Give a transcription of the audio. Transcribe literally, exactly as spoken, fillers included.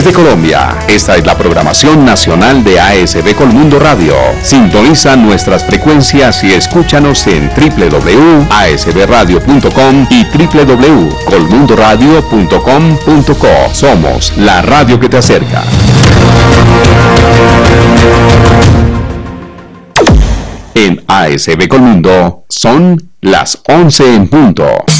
desde Colombia. Esta es la programación nacional de A S B Colmundo Radio. Sintoniza nuestras frecuencias y escúchanos en doble u doble u doble u punto a s b radio punto com y doble u doble u doble u punto colmundo radio punto com punto co. Somos la radio que te acerca. En A S B Colmundo son las once en punto.